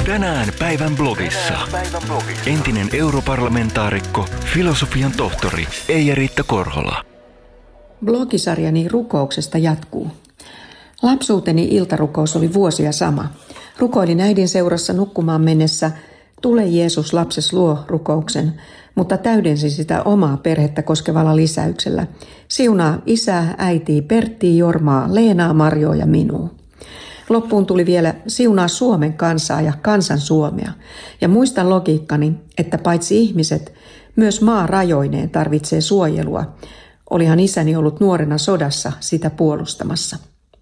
Tänään päivän blogissa. Entinen europarlamentaarikko, filosofian tohtori Eija-Riitta Korhola. Blogisarjani rukouksesta jatkuu. Lapsuuteni iltarukous oli vuosia sama. Rukoilin äidin seurassa nukkumaan mennessä "Tule Jeesus lapses luo" -rukouksen, mutta täydensin sitä omaa perhettä koskevalla lisäyksellä. Siunaa isää, äitiä, Perttiä, Jormaa, Leenaa, Marjoa ja minua. Loppuun tuli vielä "Siunaa Suomen kansaa ja kansan Suomea". Ja muistan logiikkani, että paitsi ihmiset, myös maa rajoineen tarvitsee suojelua. Olihan isäni ollut nuorena sodassa sitä puolustamassa.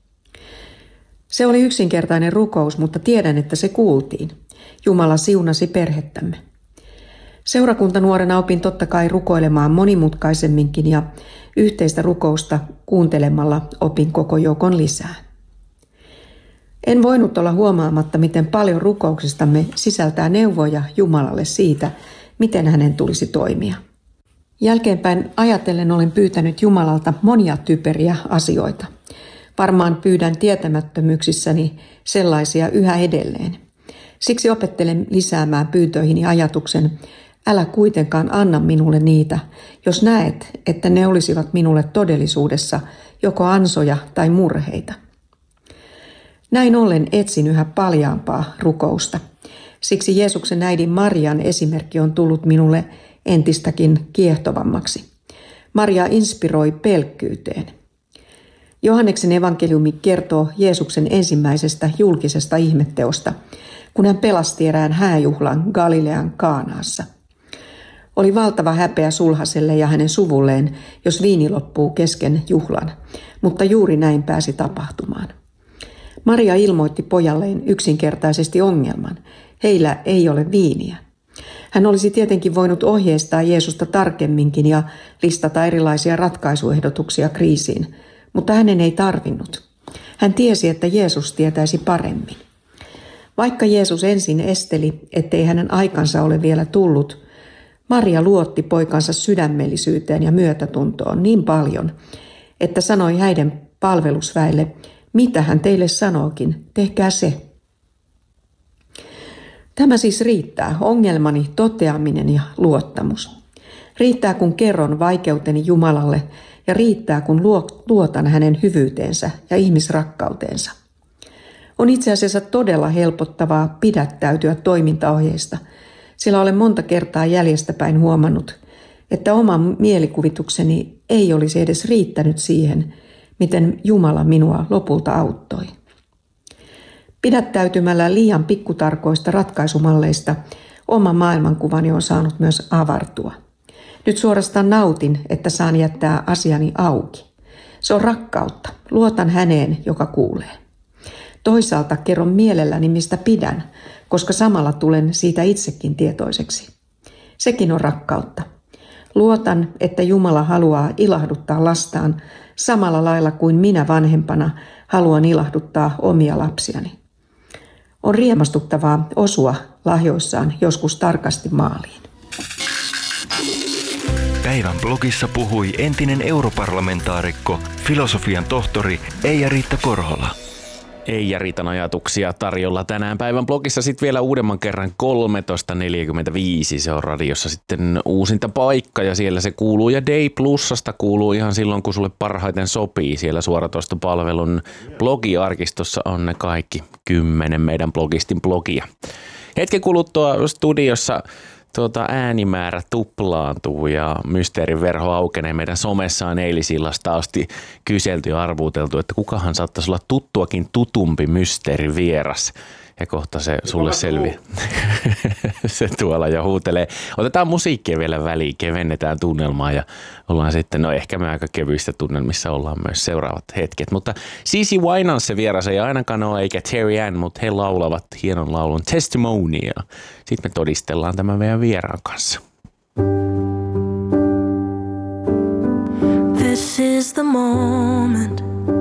Se oli yksinkertainen rukous, mutta tiedän, että se kuultiin. Jumala siunasi perhettämme. Seurakuntanuorena opin totta kai rukoilemaan monimutkaisemminkin ja yhteistä rukousta kuuntelemalla opin koko joukon lisää. En voinut olla huomaamatta, miten paljon rukouksistamme sisältää neuvoja Jumalalle siitä, miten hänen tulisi toimia. Jälkeenpäin ajatellen olen pyytänyt Jumalalta monia typeriä asioita. Varmaan pyydän tietämättömyyksissäni sellaisia yhä edelleen. Siksi opettelen lisäämään pyyntöihini ajatuksen: älä kuitenkaan anna minulle niitä, jos näet, että ne olisivat minulle todellisuudessa joko ansoja tai murheita. Näin ollen etsin yhä paljaampaa rukousta. Siksi Jeesuksen äidin Marian esimerkki on tullut minulle entistäkin kiehtovammaksi. Maria inspiroi pelkkyyteen. Johanneksen evankeliumi kertoo Jeesuksen ensimmäisestä julkisesta ihmetteosta, kun hän pelasti erään hääjuhlan Galilean Kaanaassa. Oli valtava häpeä sulhaselle ja hänen suvulleen, jos viini loppuu kesken juhlan, mutta juuri näin pääsi tapahtumaan. Maria ilmoitti pojalleen yksinkertaisesti ongelman: heillä ei ole viiniä. Hän olisi tietenkin voinut ohjeistaa Jeesusta tarkemminkin ja listata erilaisia ratkaisuehdotuksia kriisiin, mutta hänen ei tarvinnut. Hän tiesi, että Jeesus tietäisi paremmin. Vaikka Jeesus ensin esteli, ettei hänen aikansa ole vielä tullut, Maria luotti poikansa sydämellisyyteen ja myötätuntoon niin paljon, että sanoi häiden palvelusväelle: mitä hän teille sanookin, tehkää se. Tämä siis riittää: ongelmani toteaminen ja luottamus. Riittää, kun kerron vaikeuteni Jumalalle, ja riittää, kun luotan hänen hyvyyteensä ja ihmisrakkauteensa. On itse asiassa todella helpottavaa pidättäytyä toimintaohjeista, sillä olen monta kertaa jäljestäpäin huomannut, että oma mielikuvitukseni ei olisi edes riittänyt siihen, miten Jumala minua lopulta auttoi. Pidättäytymällä liian pikkutarkoista ratkaisumalleista oma maailmankuvani on saanut myös avartua. Nyt suorastaan nautin, että saan jättää asiani auki. Se on rakkautta. Luotan häneen, joka kuulee. Toisaalta kerron mielelläni, mistä pidän, koska samalla tulen siitä itsekin tietoiseksi. Sekin on rakkautta. Luotan, että Jumala haluaa ilahduttaa lastaan samalla lailla kuin minä vanhempana haluan ilahduttaa omia lapsiani. On riemastuttavaa osua lahjoissaan joskus tarkasti maaliin. Päivän blogissa puhui entinen europarlamentaarikko, filosofian tohtori Eija-Riitta Korhola. Eija-Riitan ajatuksia tarjolla tänään päivän blogissa sitten vielä uudemman kerran 13.45. Se on radiossa sitten uusinta paikka ja siellä se kuuluu, ja Day Plusasta kuuluu ihan silloin, kun sulle parhaiten sopii. Siellä suoratoistopalvelun blogiarkistossa on ne kaikki 10 meidän blogistin blogia. Hetken kuluttua studiossa äänimäärä tuplaantuu ja mysteerin verho aukenee. Meidän somessa on eilisillasta asti kyselty ja arvuuteltu, että kukahan saattaisi olla tuttuakin tutumpi mysteerivieras. Ja kohta se sulle selviää. Se tuolla jo huutelee. Otetaan musiikkia vielä väliin, kevennetään tunnelmaa ja ollaan sitten, ehkä me aika kevyistä tunnelmissa ollaan myös seuraavat hetket. Mutta CeCe Winans vieras ei ainakaan ole eikä Terry Ann, mutta he laulavat hienon laulun Testimony. Sitten me todistellaan tämän meidän vieraan kanssa. This is the moment